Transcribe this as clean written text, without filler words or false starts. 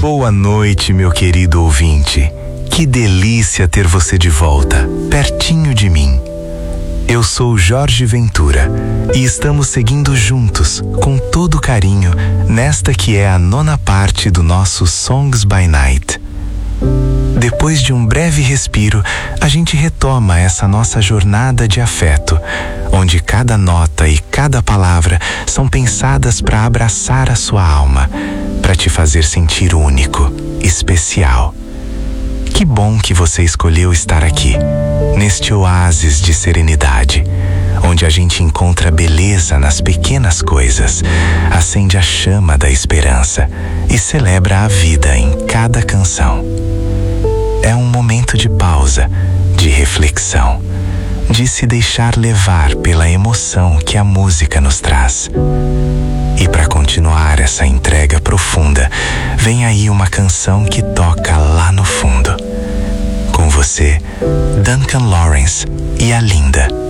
Boa noite, meu querido ouvinte. Que delícia ter você de volta, pertinho de mim. Eu sou Jorge Ventura e estamos seguindo juntos, com todo carinho, nesta que é a 9ª parte do nosso Songs by Night. Depois de um breve respiro, a gente retoma essa nossa jornada de afeto, onde cada nota e cada palavra são pensadas para abraçar a sua alma, para te fazer sentir único, especial. Que bom que você escolheu estar aqui, neste oásis de serenidade, onde a gente encontra beleza nas pequenas coisas, acende a chama da esperança e celebra a vida em cada canção. É um momento de pausa, de reflexão, de se deixar levar pela emoção que a música nos traz. E para continuar essa entrega profunda, vem aí uma canção que toca lá no fundo. Com você, Duncan Lawrence e a Linda.